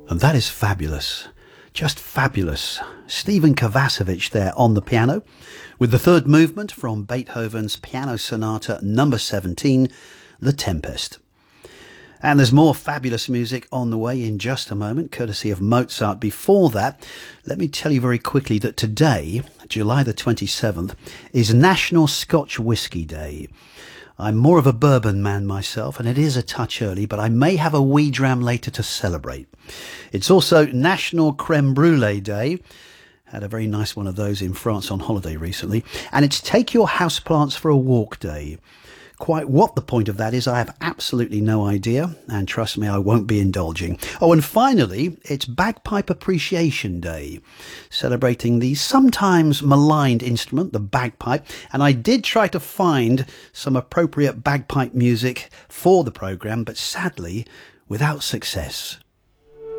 And that is fabulous. Just fabulous. Stephen Kovacevic there on the piano with the third movement from Beethoven's Piano Sonata number 17, The Tempest. And there's more fabulous music on the way in just a moment, courtesy of Mozart. Before that, let me tell you very quickly that today, July the 27th, is National Scotch Whisky Day. I'm more of a bourbon man myself, and it is a touch early, but I may have a wee dram later to celebrate. It's also National Creme Brulee Day. Had a very nice one of those in France on holiday recently. And it's Take Your Houseplants for a Walk Day. Quite what the point of that is, I have absolutely no idea, and trust me, I won't be indulging. Oh, and finally, it's Bagpipe Appreciation Day, celebrating the sometimes maligned instrument, the bagpipe, and I did try to find some appropriate bagpipe music for the programme, but sadly, without success.